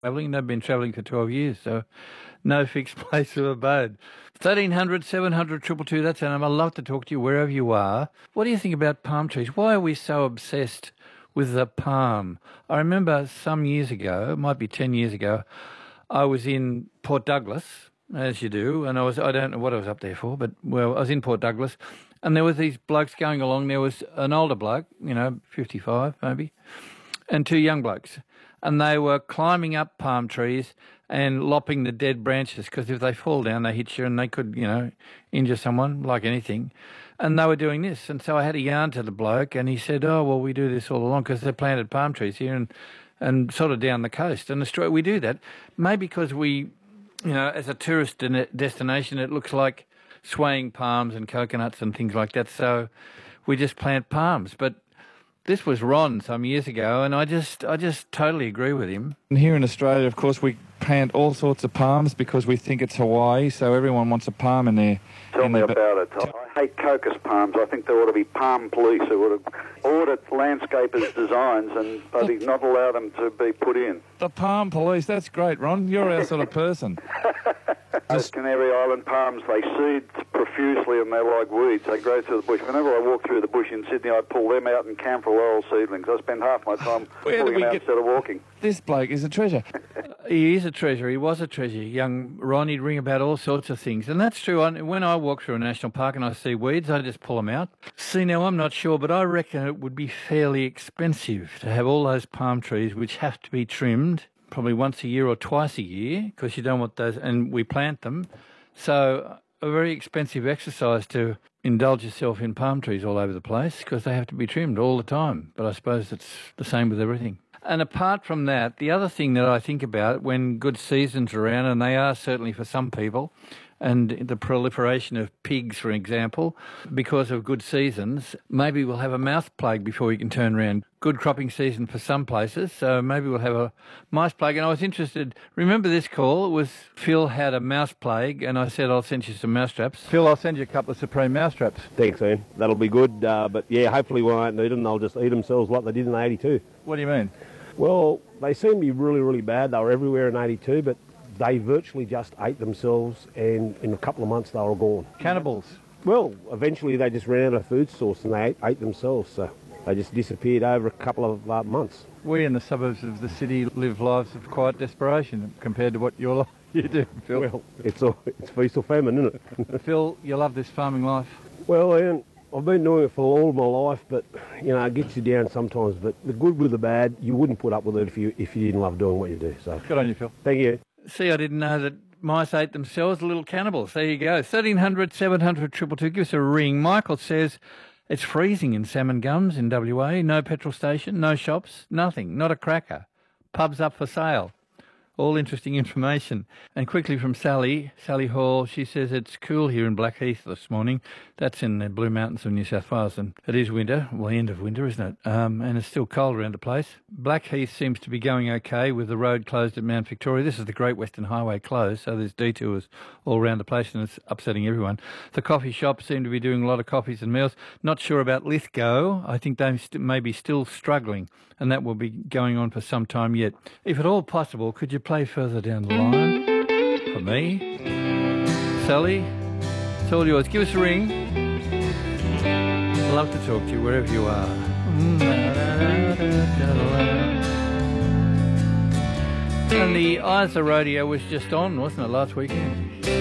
travelling. They've been travelling for 12 years, so no fixed place of abode. 1300 700 222, that's our number. I'd love to talk to you wherever you are. What do you think about palm trees? Why are we so obsessed with the palm? I remember some years ago, it might be 10 years ago, I was in Port Douglas, as you do, and I don't know what I was up there for, but, well, I was in Port Douglas, and there was these blokes going along. There was an older bloke, 55 maybe, and two young blokes, and they were climbing up palm trees and lopping the dead branches, because if they fall down, they hit you and they could, injure someone like anything. And they were doing this. And so I had a yarn to the bloke, and he said, oh, well, we do this all along because they planted palm trees here and sort of down the coast. And Australia, we do that. Maybe because we, as a tourist destination, it looks like swaying palms and coconuts and things like that. So we just plant palms. But this was Ron some years ago, and I just totally agree with him. And here in Australia, of course, we plant all sorts of palms because we think it's Hawaii, so everyone wants a palm in there. Tell me about it. I hate cocos palms. I think there ought to be palm police who would audit landscapers' designs and maybe not allow them to be put in. The palm police, that's great, Ron. You're our sort of person. Those Canary Island palms, they seed profusely and they're like weeds. They grow through the bush. Whenever I walk through the bush in Sydney, I pull them out and camphor laurel seedlings. I spend half my time pulling them out instead of walking. This bloke is a treasure. He is a treasure. He was a treasure. Young Ron, he'd ring about all sorts of things. And that's true. When I walk through a national park and I see weeds, I just pull them out. See, now, I'm not sure, but I reckon it would be fairly expensive to have all those palm trees, which have to be trimmed probably once a year or twice a year, because you don't want those, and we plant them. So a very expensive exercise to indulge yourself in palm trees all over the place, because they have to be trimmed all the time. But I suppose it's the same with everything. And apart from that, the other thing that I think about when good seasons are around, and they are certainly for some people, and the proliferation of pigs, for example, because of good seasons, maybe we'll have a mouse plague before we can turn around. Good cropping season for some places, so maybe we'll have a mice plague. And I was interested, remember this call? It was Phil had a mouse plague, and I said I'll send you some mousetraps. Phil, I'll send you a couple of Supreme mousetraps. Thanks, Ian. That'll be good, but yeah, hopefully we won't need them. They'll just eat themselves like they did in 82. What do you mean? Well, they seem to be really, really bad. They were everywhere in 82, but they virtually just ate themselves, and in a couple of months they were gone. Cannibals? Well, eventually they just ran out of food source and they ate themselves, so they just disappeared over a couple of months. We in the suburbs of the city live lives of quiet desperation compared to what you do, Phil. Well, it's feast or famine, isn't it? Phil, you love this farming life? Well, Ian, I've been doing it for all my life, but, it gets you down sometimes. But the good with the bad, you wouldn't put up with it if you didn't love doing what you do. So good on you, Phil. Thank you. See, I didn't know that mice ate themselves, little cannibals. There you go. 1300 700 222. Give us a ring. Michael says it's freezing in Salmon Gums in WA. No petrol station, no shops, nothing, not a cracker. Pubs up for sale. All interesting information. And quickly from Sally Hall, she says it's cool here in Blackheath this morning. That's in the Blue Mountains of New South Wales, and it is winter, well, end of winter, isn't it? And it's still cold around the place. Blackheath seems to be going okay with the road closed at Mount Victoria. This is the Great Western Highway closed, so there's detours all around the place, and it's upsetting everyone. The coffee shops seem to be doing a lot of coffees and meals. Not sure about Lithgow. I think they may be still struggling, and that will be going on for some time yet. If at all possible, could you play further down the line for me? Sally, it's all yours. Give us a ring. Love to talk to you wherever you are. And the Isa Rodeo was just on, wasn't it, last weekend?